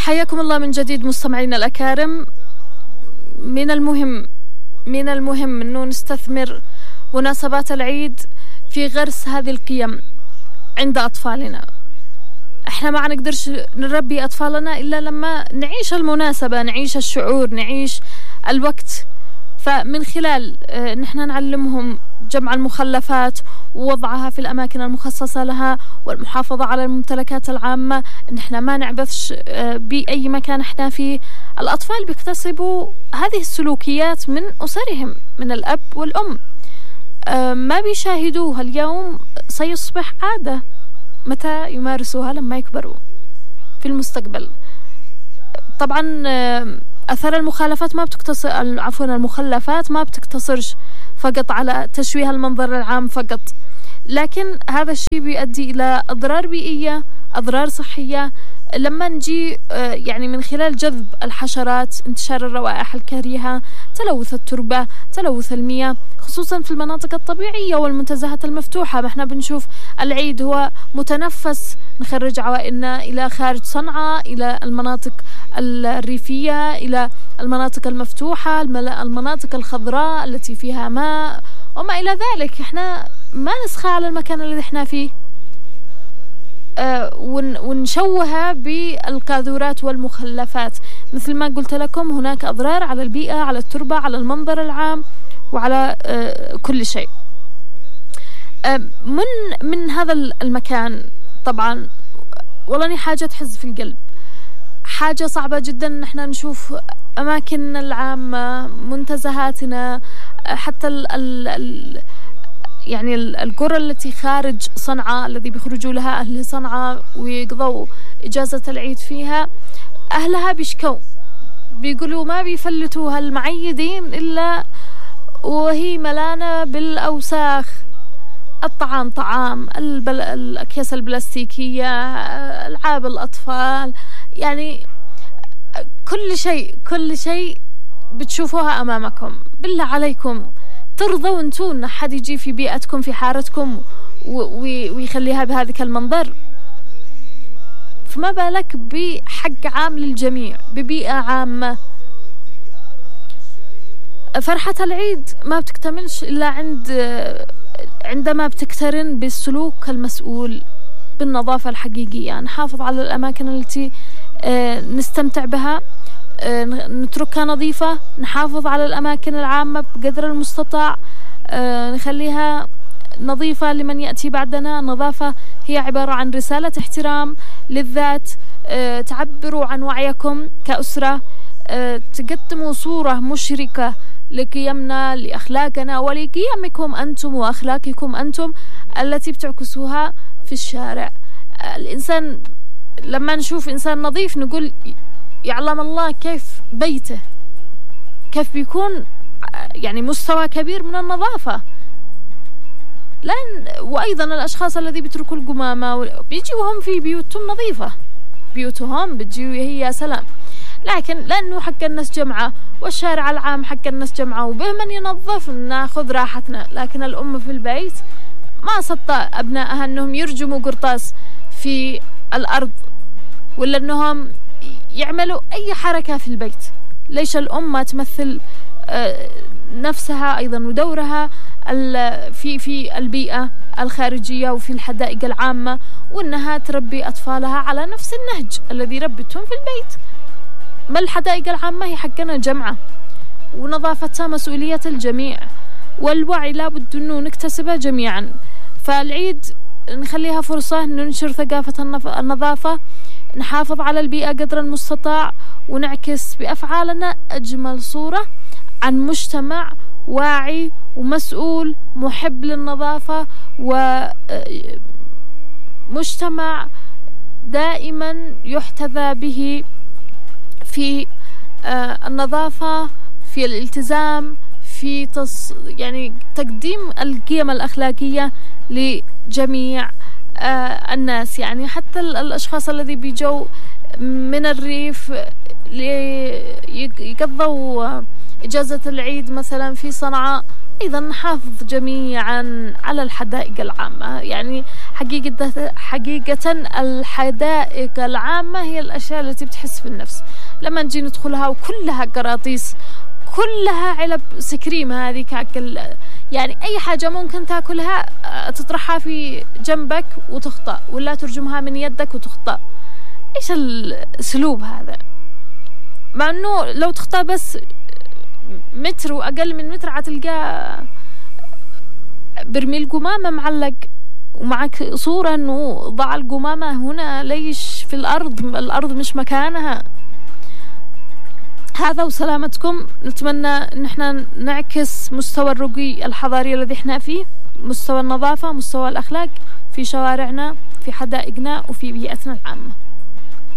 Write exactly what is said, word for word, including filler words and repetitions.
حياكم الله من جديد مستمعينا الأكارم. من المهم من المهم أنه نستثمر مناسبات العيد في غرس هذه القيم عند أطفالنا. احنا ما نقدرش نربي أطفالنا إلا لما نعيش المناسبة، نعيش الشعور، نعيش الوقت. فمن خلال اه نحن نعلمهم جمع المخلفات ووضعها في الأماكن المخصصة لها والمحافظة على الممتلكات العامة، نحن ما نعبثش اه بأي مكان احنا فيه. الأطفال بيكتسبوا هذه السلوكيات من أسرهم، من الأب والأم. اه ما بيشاهدوها اليوم سيصبح عادة متى يمارسوها لما يكبروا في المستقبل. طبعا أثر المخالفات ما بتقتصر عفوا المخلفات ما بتقتصرش فقط على تشويه المنظر العام فقط، لكن هذا الشيء بيؤدي إلى أضرار بيئية، أضرار صحية. لما نجي يعني من خلال جذب الحشرات، انتشار الروائح الكريهة، تلوث التربة، تلوث المياه، خصوصا في المناطق الطبيعية والمنتزهات المفتوحة. احنا بنشوف العيد هو متنفس، نخرج عوائلنا إلى خارج صنعاء، إلى المناطق الريفية، إلى المناطق المفتوحة، المناطق الخضراء التي فيها ماء وما إلى ذلك. احنا ما نسخى على المكان الذي احنا فيه أه ونشوهها بالقاذورات والمخلفات. مثل ما قلت لكم هناك أضرار على البيئة، على التربة، على المنظر العام، وعلى أه كل شيء. أه من من هذا المكان طبعا والله حاجة تحز في القلب، حاجة صعبة جدا. نحن نشوف أماكن العامة، منتزهاتنا، حتى ال ال ال يعني القرى التي خارج صنعاء الذي بيخرجوا لها أهل صنعاء ويقضوا إجازة العيد فيها، أهلها بيشكوا، بيقولوا ما بيفلتوا هالمعيدين إلا وهي ملانة بالأوساخ، الطعام طعام، البل... الأكياس البلاستيكية، ألعاب الأطفال، يعني كل شيء كل شيء بتشوفوها أمامكم. بالله عليكم ترضوا انتوا ان حد يجي في بيئتكم في حارتكم ويخليها بهذا المنظر؟ فما بالك بحق عام للجميع، ببيئة عامة. فرحة العيد ما بتكتملش إلا عند عندما بتقترن بالسلوك المسؤول، بالنظافة الحقيقية. نحافظ على الأماكن التي نستمتع بها، نتركها نظيفة، نحافظ على الأماكن العامة بقدر المستطاع، نخليها نظيفة لمن يأتي بعدنا. النظافة هي عبارة عن رسالة احترام للذات، تعبروا عن وعيكم كأسرة، تقدموا صورة مشركة لقيمنا، لأخلاقنا ولقيمكم أنتم وأخلاقكم أنتم التي بتعكسوها في الشارع. الإنسان لما نشوف إنسان نظيف نقول يعلم الله كيف بيته، كيف بيكون يعني مستوى كبير من النظافة. لأن وأيضا الأشخاص الذي بيتركوا القمامة بيجي وهم في بيوتهم نظيفة، بيوتهم بتجي وهي سلام، لكن لأنه حق الناس جمعة والشارع العام حق الناس جمعة وبه من ينظف ناخذ راحتنا. لكن الأم في البيت ما سطى أبنائها أنهم يرجموا قرطاس في الأرض ولا أنهم يعملوا أي حركة في البيت. ليش الأم ما تمثل نفسها أيضا ودورها في في البيئة الخارجية وفي الحدائق العامة، وأنها تربي أطفالها على نفس النهج الذي ربتهم في البيت. ما الحدائق العامة هي حقنا جمعة، ونظافتها مسؤولية الجميع، والوعي لابد أنه نكتسبه جميعا. فالعيد نخليها فرصة ننشر ثقافة النظافة، نحافظ على البيئة قدر المستطاع، ونعكس بأفعالنا أجمل صورة عن مجتمع واعي ومسؤول محب للنظافة، ومجتمع دائما يحتذى به في النظافة، في الالتزام، في تص... يعني تقديم القيم الأخلاقية لجميع آه الناس. يعني حتى الأشخاص الذي بيجوا من الريف يقضوا إجازة العيد مثلا في صنعاء أيضا نحافظ جميعا على الحدائق العامة. يعني حقيقة حقيقة الحدائق العامة هي الأشياء التي بتحس في النفس. لما نجي ندخلها وكلها قراطيس، كلها علب سكريم، هذه كاكل يعني أي حاجة ممكن تاكلها تطرحها في جنبك وتخطأ، ولا ترجمها من يدك وتخطأ. إيش الأسلوب هذا؟ مع أنه لو تخطأ بس متر وأقل من متر عتلقى برميل قمامة معلق ومعك صورة أنه ضع القمامة هنا، ليش في الأرض؟ الأرض مش مكانها. هذا وسلامتكم. نتمنى ان احنا نعكس مستوى الرقي الحضاري الذي احنا فيه، مستوى النظافة، مستوى الأخلاق في شوارعنا، في حدائقنا، وفي بيئتنا العامة.